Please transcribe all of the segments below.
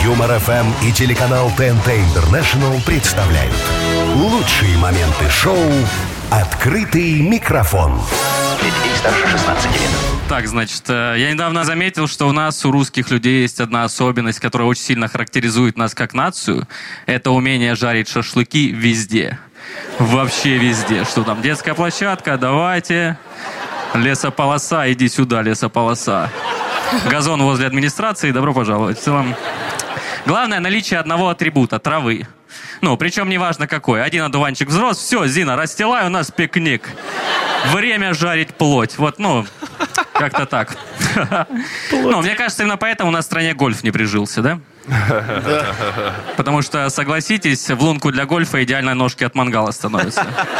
Юмор ФМ и телеканал ТНТ Интернешнл представляют лучшие моменты шоу «Открытый микрофон». Для детей старше 16 лет. Так, значит, я недавно заметил, что у нас, у русских людей, есть одна особенность, которая очень сильно характеризует нас как нацию. Это умение жарить шашлыки везде. Вообще везде. Что там, детская площадка, давайте. Лесополоса, иди сюда, лесополоса. Газон возле администрации, добро пожаловать. В целом, главное наличие одного атрибута – травы. Ну, причем неважно какой. Один одуванчик взрос, все, Зина, расстилай, у нас пикник. Время жарить плоть. Вот, как-то так. Ну, мне кажется, именно поэтому у нас в стране гольф не прижился, да? Потому что, согласитесь, в лунку для гольфа идеально ножки от мангала становятся.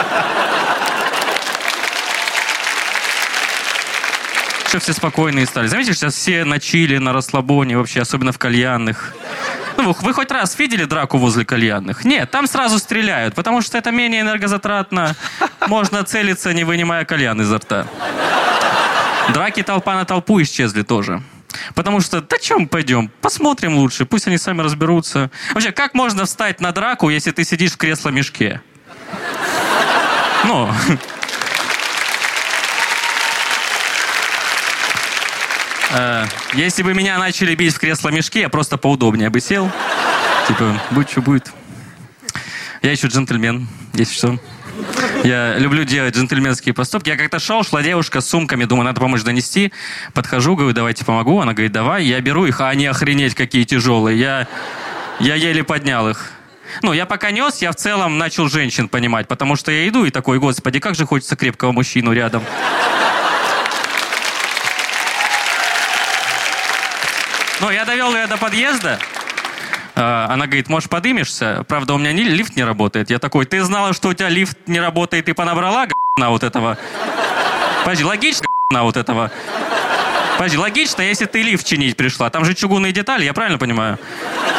Что все спокойные стали. Заметите, сейчас все на чили, на расслабоне, вообще, особенно в кальянных. Ну, вы хоть раз видели драку возле кальянных? Нет, там сразу стреляют, потому что это менее энергозатратно. Можно целиться, не вынимая кальян изо рта. Драки толпа на толпу исчезли тоже. Потому что, да чем пойдем? Посмотрим лучше, пусть они сами разберутся. Вообще, как можно встать на драку, если ты сидишь в кресло-мешке? Ну... Если бы меня начали бить в кресло-мешке, я просто поудобнее бы сел. Типа, будь что будет. Я еще джентльмен, если что. Я люблю делать джентльменские поступки. Я как-то шла девушка с сумками, думаю, надо помочь донести. Подхожу, говорю, давайте помогу. Она говорит, давай. Я беру их, а они охренеть какие тяжелые. Я еле поднял их. Ну, я пока нес, я в целом начал женщин понимать, потому что я иду и такой, господи, как же хочется крепкого мужчину рядом. Ну, я довел ее до подъезда. Она говорит, может, подымешься? Правда, у меня лифт не работает. Я такой, ты знала, что у тебя лифт не работает и понабрала г***на вот этого? Подожди, логично г***на вот этого? Подожди, логично, если ты лифт чинить пришла. Там же чугунные детали, я правильно понимаю?